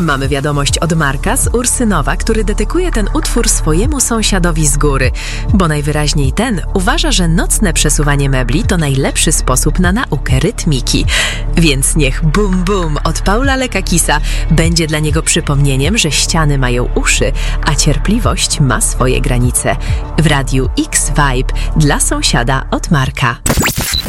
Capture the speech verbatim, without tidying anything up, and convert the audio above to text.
Mamy wiadomość od Marka z Ursynowa, który dedykuje ten utwór swojemu sąsiadowi z góry, bo najwyraźniej ten uważa, że nocne przesuwanie mebli to najlepszy sposób na naukę rytmiki. Więc niech Bum Bum od Paula Lekakisa będzie dla niego przypomnieniem, że ściany mają uszy, a cierpliwość ma swoje granice. W Radiu X Vibe dla sąsiada od Marka.